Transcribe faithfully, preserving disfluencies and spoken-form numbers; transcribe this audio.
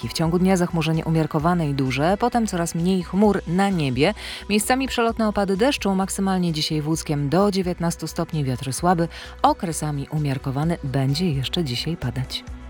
Polski. W ciągu dnia zachmurzenie umiarkowane i duże, potem coraz mniej chmur na niebie. Miejscami przelotne opady deszczu, maksymalnie dzisiaj w Łódzkiem do dziewiętnastu stopni, wiatr słaby, okresami umiarkowany, będzie jeszcze dzisiaj padać.